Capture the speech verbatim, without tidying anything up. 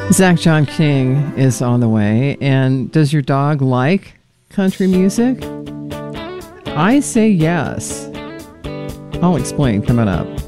Zach John King is on the way. And does your dog like country music? I say yes. I'll explain coming up.